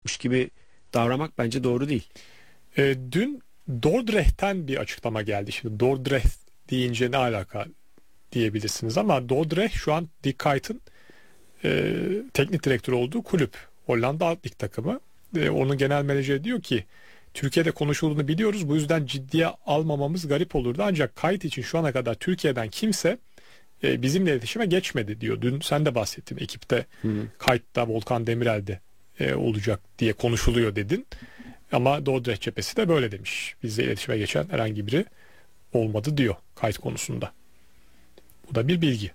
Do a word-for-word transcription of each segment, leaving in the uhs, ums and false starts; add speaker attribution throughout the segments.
Speaker 1: yokmuş gibi davranmak bence doğru değil.
Speaker 2: E, dün Dordrecht'ten bir açıklama geldi. Şimdi Dordrecht deyince ne alaka diyebilirsiniz ama Dordrecht şu an Dick Kuyt'ın e, teknik direktör olduğu kulüp. Hollanda alt lig takımı. E, onun genel menajeri diyor ki Türkiye'de konuşulduğunu biliyoruz. Bu yüzden ciddiye almamamız garip olurdu. Ancak Kuyt için şu ana kadar Türkiye'den kimse e, bizimle iletişime geçmedi diyor. Dün sen de bahsettin ekipte Kuyt'ta Volkan Demirel'de e, olacak diye konuşuluyor dedin. Ama Dordrecht cephesi de böyle demiş. Bizle iletişime geçen herhangi biri olmadı diyor Kuyt konusunda. Bu da bir bilgi.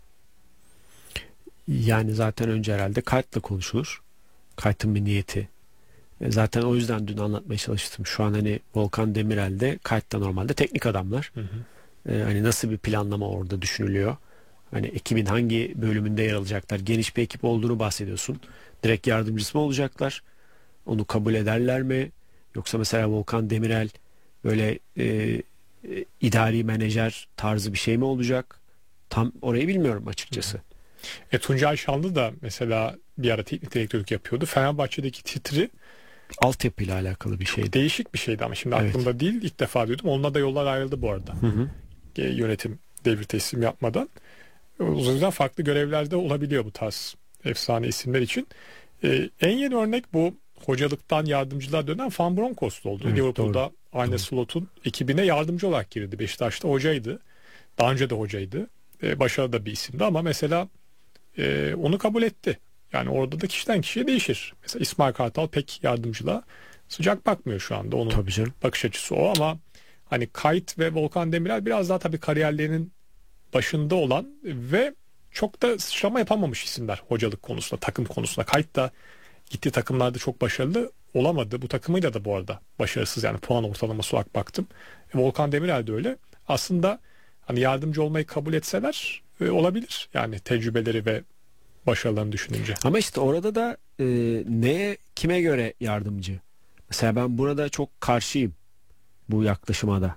Speaker 1: Yani zaten önce herhalde Kuyt'la konuşulur. Kuyt'ın bir niyeti. E, Zaten o yüzden dün anlatmaya çalıştım. Şu an hani Volkan Demirel'de, Kuyt'ta normalde teknik adamlar.
Speaker 2: Hı hı.
Speaker 1: E, hani nasıl bir planlama orada düşünülüyor? Hani ekibin hangi bölümünde yer alacaklar? Geniş bir ekip olduğunu bahsediyorsun. Direkt yardımcısı mı olacaklar? Onu kabul ederler mi? Yoksa mesela Volkan Demirel böyle e, e, idari menajer tarzı bir şey mi olacak? Tam orayı bilmiyorum açıkçası.
Speaker 2: E, Tuncay Şanlı da mesela bir ara teknik direktörlük yapıyordu. Fenerbahçe'deki titri
Speaker 1: Altyapıyla alakalı bir şeydi.
Speaker 2: değişik bir şeydi ama şimdi
Speaker 1: Evet.
Speaker 2: aklımda değil. İlk defa duydum. Onunla da yollar ayrıldı bu arada.
Speaker 1: Hı hı.
Speaker 2: E, yönetim devir teslim yapmadan. O yüzden farklı görevlerde olabiliyor bu tarz efsane isimler için. E, en yeni örnek bu hocalıktan yardımcılığa dönen Van Bronckhorst oldu.
Speaker 1: Evet,
Speaker 2: Liverpool'da
Speaker 1: doğru.
Speaker 2: Arne
Speaker 1: Doğru.
Speaker 2: Slot'un ekibine yardımcı olarak girdi. Beşiktaş'ta hocaydı. Daha önce de hocaydı. E, başarılı da bir isimdi ama mesela e, onu kabul etti. Yani orada da kişiden kişiye değişir. Mesela İsmail Kartal pek yardımcılığa sıcak bakmıyor şu anda. Onun
Speaker 1: Tabii canım.
Speaker 2: bakış açısı o ama hani Kayt ve Volkan Demirel biraz daha tabii kariyerlerinin başında olan ve çok da sıçrama yapamamış isimler hocalık konusunda, takım konusunda. Kayt da gittiği takımlarda çok başarılı olamadı. Bu takımıyla da bu arada başarısız, yani puan ortalaması olarak baktım. E, Volkan Demirel de öyle. Aslında hani yardımcı olmayı kabul etseler e, olabilir. Yani tecrübeleri ve başarılarını düşününce.
Speaker 1: Ama işte orada da e, neye, kime göre yardımcı? Mesela ben burada çok karşıyım bu yaklaşıma da.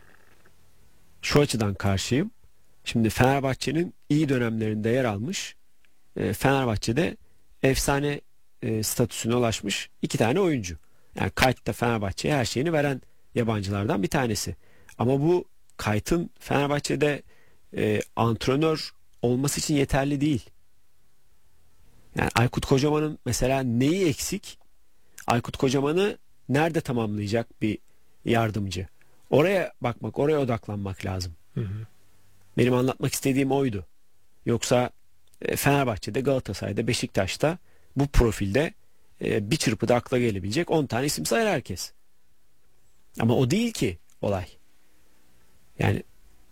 Speaker 1: Şu açıdan karşıyım. Şimdi Fenerbahçe'nin iyi dönemlerinde yer almış, e, Fenerbahçe'de efsane e, statüsüne ulaşmış iki tane oyuncu. Yani Kayt da Fenerbahçe'ye her şeyini veren yabancılardan bir tanesi. Ama bu Kayt'ın Fenerbahçe'de e, antrenör olması için yeterli değil. Yani Aykut Kocaman'ın mesela neyi eksik? Aykut Kocaman'ı nerede tamamlayacak bir yardımcı? Oraya bakmak, oraya odaklanmak lazım.
Speaker 2: Hı hı.
Speaker 1: Benim anlatmak istediğim oydu. Yoksa e, Fenerbahçe'de, Galatasaray'da, Beşiktaş'ta bu profilde e, bir çırpıda akla gelebilecek on tane isim sayar herkes. Ama o değil ki olay. Yani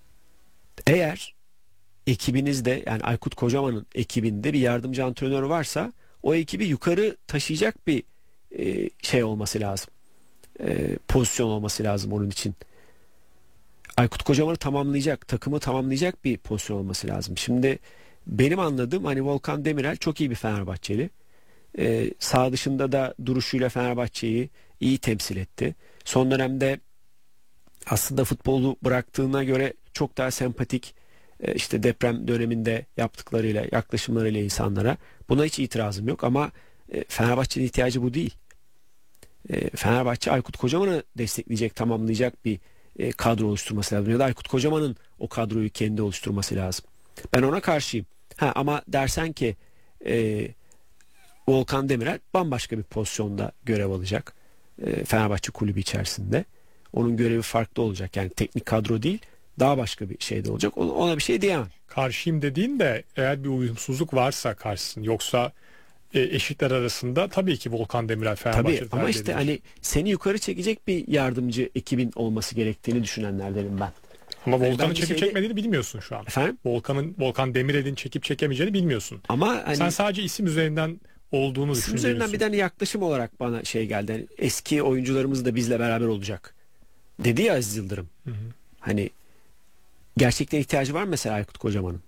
Speaker 1: eğer ekibinizde, yani Aykut Kocaman'ın ekibinde bir yardımcı antrenör varsa o ekibi yukarı taşıyacak bir e, şey olması lazım. E, pozisyon olması lazım onun için. Aykut Kocaman'ı tamamlayacak, takımı tamamlayacak bir pozisyon olması lazım. Şimdi benim anladığım hani Volkan Demirel çok iyi bir Fenerbahçeli. Ee, sağ dışında da duruşuyla Fenerbahçe'yi iyi temsil etti. Son dönemde aslında futbolu bıraktığına göre çok daha sempatik, e, işte deprem döneminde yaptıklarıyla, yaklaşımlarıyla insanlara. Buna hiç itirazım yok ama e, Fenerbahçe'nin ihtiyacı bu değil. E, Fenerbahçe Aykut Kocaman'ı destekleyecek, tamamlayacak bir e, kadro oluşturması lazım. Ya da Aykut Kocaman'ın o kadroyu kendi oluşturması lazım. Ben ona karşıyım. Ha, ama dersen ki e, Volkan Demirel bambaşka bir pozisyonda görev alacak. E, Fenerbahçe kulübü içerisinde. Onun görevi farklı olacak. Yani teknik kadro değil, daha başka bir şey de olacak. Ona, ona bir şey diyemem.
Speaker 2: Karşıyım dediğin de eğer bir uyumsuzluk varsa karşısın. Yoksa e, eşitler arasında tabii ki Volkan Demirel
Speaker 1: Tabii
Speaker 2: Fenerbahçe'de
Speaker 1: ama
Speaker 2: tercih
Speaker 1: işte
Speaker 2: edilir.
Speaker 1: hani seni yukarı çekecek bir yardımcı ekibin olması gerektiğini düşünenlerdenim ben.
Speaker 2: Ama
Speaker 1: Hani ben
Speaker 2: Volkan'ın
Speaker 1: bir
Speaker 2: çekip
Speaker 1: şeyde-
Speaker 2: çekmediğini bilmiyorsun şu an.
Speaker 1: Efendim?
Speaker 2: Volkan'ın Volkan Demirel'in çekip çekemeyeceğini bilmiyorsun.
Speaker 1: Ama hani
Speaker 2: Sen sadece isim üzerinden olduğunu
Speaker 1: isim üzerinden
Speaker 2: düşünebiliyorsun.
Speaker 1: bir tane yaklaşım olarak bana şey geldi. Hani eski oyuncularımız da bizle beraber olacak dedi ya Aziz Yıldırım.
Speaker 2: Hı hı.
Speaker 1: Hani gerçekten ihtiyacı var mı mesela Aykut Kocaman'ın?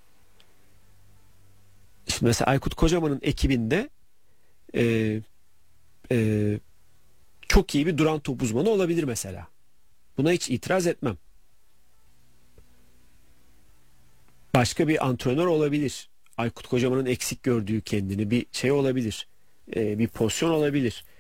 Speaker 1: Şimdi mesela Aykut Kocaman'ın ekibinde e, e, çok iyi bir duran top uzmanı olabilir mesela. Buna hiç itiraz etmem. Başka bir antrenör olabilir. Aykut Kocaman'ın eksik gördüğü kendini bir şey olabilir. E, bir pozisyon olabilir.